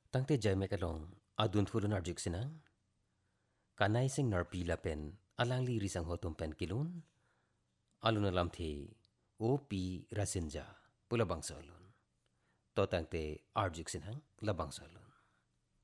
Tangte jay mekalong adun fulun arjuk sinang. Kanay sing narpila pen alang li risang hotum pen kilun. Alun alam the o pi rasinja pulabang solun. To tangte arjuk sinang labang solun.